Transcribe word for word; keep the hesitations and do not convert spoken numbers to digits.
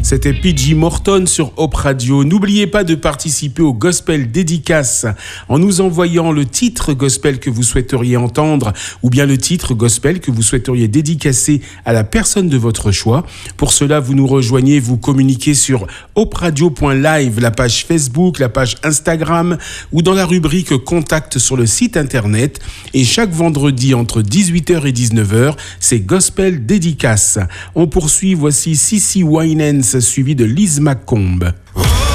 C'était P J Morton sur Hope Radio. N'oubliez pas de participer au Gospel Dédicace en nous envoyant le titre gospel que vous souhaiteriez entendre ou bien le titre gospel que vous souhaiteriez dédicacer à la personne de votre choix. Pour cela, vous nous rejoignez, vous communiquez sur hope radio point live, la page Facebook, la page Instagram ou dans la rubrique Contact sur le site internet. Et chaque vendredi entre dix-huit heures et dix-neuf heures, c'est Gospel Dédicace. On poursuit, voici Cissy Winans suivi de Liz McComb.